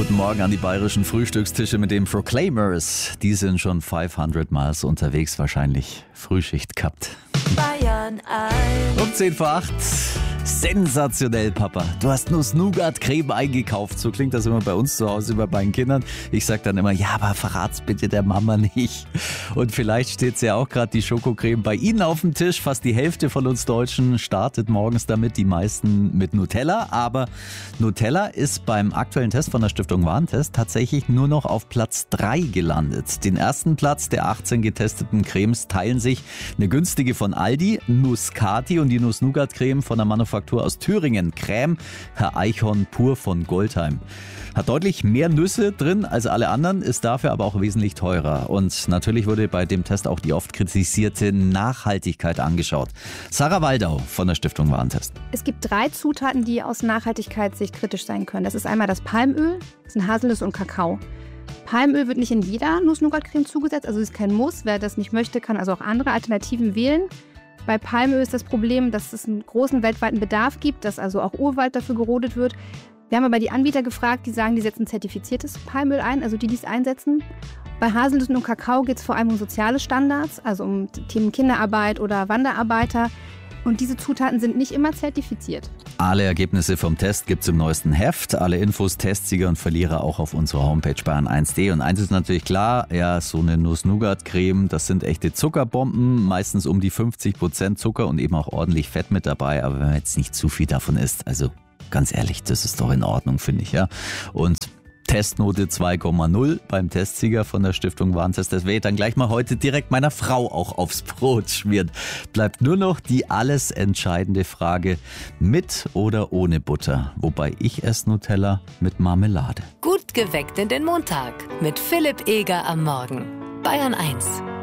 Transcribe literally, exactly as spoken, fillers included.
Guten Morgen an die bayerischen Frühstückstische mit den Proclaimers. Die sind schon fünfhundert Miles unterwegs, wahrscheinlich Frühschicht gehabt. Bayern eins. Um zehn vor acht. Sensationell, Papa. Du hast Nuss-Nougat-Creme eingekauft. So klingt das immer bei uns zu Hause bei meinen Kindern. Ich sag dann immer, ja, aber verrat's bitte der Mama nicht. Und vielleicht steht ja auch gerade die Schokocreme bei Ihnen auf dem Tisch. Fast die Hälfte von uns Deutschen startet morgens damit, die meisten mit Nutella. Aber Nutella ist beim aktuellen Test von der Stiftung Warentest tatsächlich nur noch auf Platz drei gelandet. Den ersten Platz der achtzehn getesteten Cremes teilen sich eine günstige von Aldi, Nuskati, und die Nuss-Nougat-Creme von der Manufaktur aus Thüringen, Crème Herr Eichhorn pur von Goldheim. Hat deutlich mehr Nüsse drin als alle anderen, ist dafür aber auch wesentlich teurer. Und natürlich wurde bei dem Test auch die oft kritisierte Nachhaltigkeit angeschaut. Sarah Waldau von der Stiftung Warentest. Es gibt drei Zutaten, die aus Nachhaltigkeitssicht kritisch sein können. Das ist einmal das Palmöl, das sind Haselnüsse und Kakao. Palmöl wird nicht in jeder Nuss-Nougat-Creme zugesetzt, also ist kein Muss. Wer das nicht möchte, kann also auch andere Alternativen wählen. Bei Palmöl ist das Problem, dass es einen großen weltweiten Bedarf gibt, dass also auch Urwald dafür gerodet wird. Wir haben aber die Anbieter gefragt, die sagen, die setzen zertifiziertes Palmöl ein, also die, die es einsetzen. Bei Haselnüssen und Kakao geht es vor allem um soziale Standards, also um Themen Kinderarbeit oder Wanderarbeiter. Und diese Zutaten sind nicht immer zertifiziert. Alle Ergebnisse vom Test gibt's im neuesten Heft. Alle Infos, Testsieger und Verlierer auch auf unserer Homepage bayern eins punkt de. Und eins ist natürlich klar, ja, so eine Nuss-Nougat-Creme, das sind echte Zuckerbomben. Meistens um die fünfzig Prozent Zucker und eben auch ordentlich Fett mit dabei. Aber wenn man jetzt nicht zu viel davon isst, also ganz ehrlich, das ist doch in Ordnung, finde ich, ja. Und Testnote zwei Komma null beim Testsieger von der Stiftung Warentest. Das werde ich dann gleich mal heute direkt meiner Frau auch aufs Brot schmieren. Bleibt nur noch die alles entscheidende Frage, mit oder ohne Butter. Wobei ich esse Nutella mit Marmelade. Gut geweckt in den Montag mit Philipp Eger am Morgen. Bayern eins.